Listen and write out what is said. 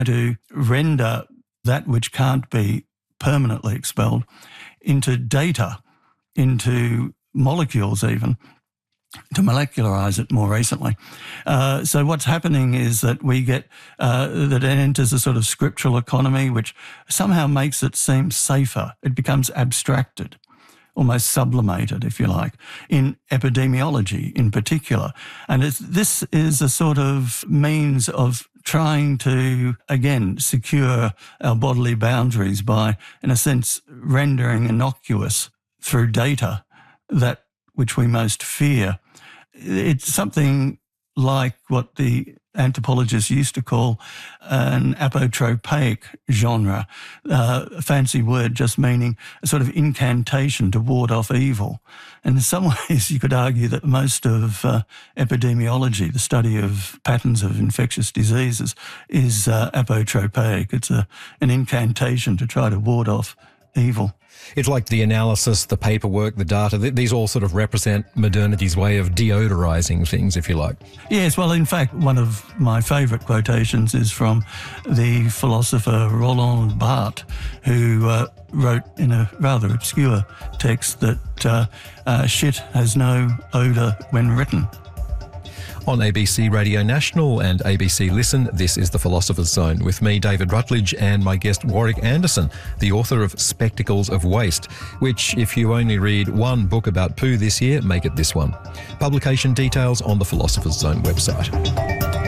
to render that which can't be permanently expelled into data, into molecules even, to molecularize it more recently. So what's happening is that we get, that it enters a sort of scriptural economy, which somehow makes it seem safer. It becomes abstracted, almost sublimated, if you like, in epidemiology in particular. And this is a sort of means of trying to, again, secure our bodily boundaries by, in a sense, rendering innocuous through data that which we most fear. It's something like what the anthropologists used to call an apotropaic genre, a fancy word just meaning a sort of incantation to ward off evil. And in some ways you could argue that most of epidemiology, the study of patterns of infectious diseases, is apotropaic. It's an incantation to try to ward off evil. It's like the analysis, the paperwork, the data, these all sort of represent modernity's way of deodorizing things, if you like. Yes, well, in fact, one of my favourite quotations is from the philosopher Roland Barthes, who wrote in a rather obscure text that shit has no odour when written. On ABC Radio National and ABC Listen, this is The Philosopher's Zone with me, David Rutledge, and my guest Warwick Anderson, the author of Spectacles of Waste, which, if you only read one book about poo this year, make it this one. Publication details on the Philosopher's Zone website.